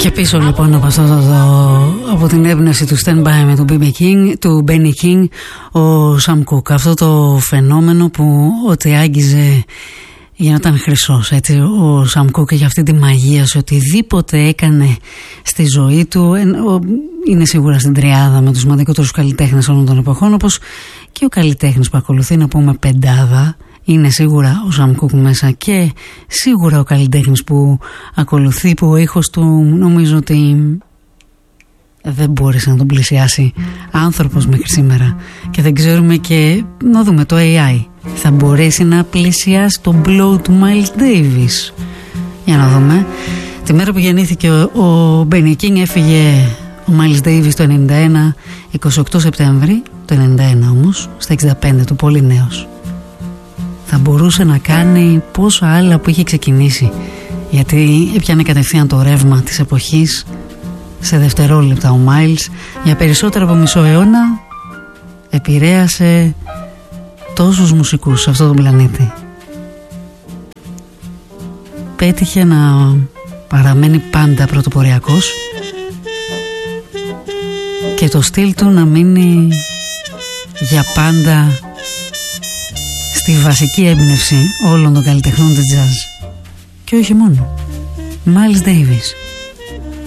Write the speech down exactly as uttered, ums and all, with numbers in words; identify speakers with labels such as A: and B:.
A: Και πίσω λοιπόν από, αυτό το, το, από την έμπνευση του Stand By Me του, King, του Benny King, ο Sam Cooke. Αυτό το φαινόμενο που ότι άγγιζε γινόταν χρυσός, έτσι. Ο Sam Cooke είχε αυτή τη μαγεία σε οτιδήποτε έκανε στη ζωή του. Είναι σίγουρα στην τριάδα με τους σημαντικότερους καλλιτέχνες όλων των εποχών, όπως και ο καλλιτέχνης που ακολουθεί, να πούμε πεντάδα. Είναι σίγουρα ο Sam Cooke μέσα, και σίγουρα ο καλλιτέχνης που ακολουθεί, που ο ήχος του νομίζω ότι δεν μπόρεσε να τον πλησιάσει άνθρωπος μέχρι σήμερα. Και δεν ξέρουμε, και να δούμε το έι άι θα μπορέσει να πλησιάσει το Blow του Miles Davis. Για να δούμε. Τη μέρα που γεννήθηκε ο, ο Benny King έφυγε ο Miles Davis το ενενήντα ένα, είκοσι οκτώ Σεπτέμβρη το ενενήντα ένα, όμως στα εξήντα πέντε του, πολύ νέος. Θα μπορούσε να κάνει πόσα άλλα που είχε ξεκινήσει, γιατί έπιανε κατευθείαν το ρεύμα της εποχής σε δευτερόλεπτα. Ο Miles για περισσότερο από μισό αιώνα επηρέασε τόσους μουσικούς σε αυτόν τον πλανήτη. Πέτυχε να παραμένει πάντα πρωτοποριακός και το στυλ του να μείνει για πάντα στη βασική έμπνευση όλων των καλλιτεχνών της jazz. Και όχι μόνο. Miles Davis.